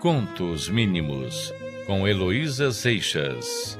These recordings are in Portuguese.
Contos Mínimos, com Heloísa Seixas.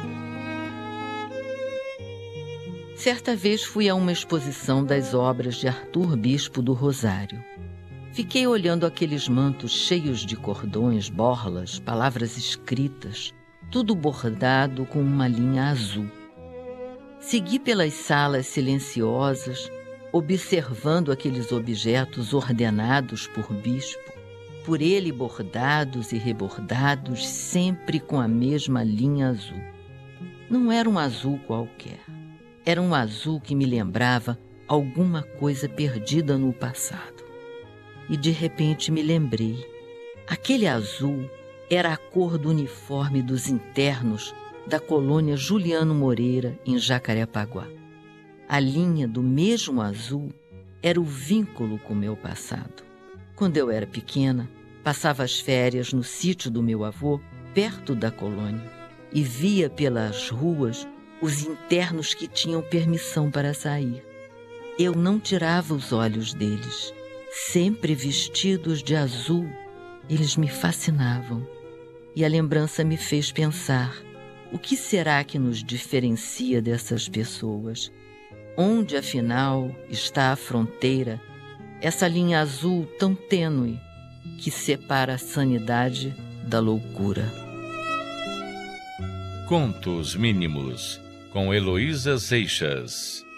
Certa vez fui a uma exposição das obras de Arthur Bispo do Rosário. Fiquei olhando aqueles mantos cheios de cordões, borlas, palavras escritas, tudo bordado com uma linha azul. Segui pelas salas silenciosas, observando aqueles objetos ordenados por Bispo, por ele bordados e rebordados, sempre com a mesma linha azul. Não era um azul qualquer. Era um azul que me lembrava alguma coisa perdida no passado. E de repente me lembrei. Aquele azul era a cor do uniforme dos internos da colônia Juliano Moreira, em Jacarepaguá. A linha do mesmo azul era o vínculo com o meu passado. Quando eu era pequena, passava as férias no sítio do meu avô, perto da colônia, e via pelas ruas os internos que tinham permissão para sair. Eu não tirava os olhos deles. Sempre vestidos de azul, eles me fascinavam. E a lembrança me fez pensar: o que será que nos diferencia dessas pessoas? Onde, afinal, está a fronteira, essa linha azul tão tênue que separa a sanidade da loucura? Contos Mínimos, com Heloísa Seixas.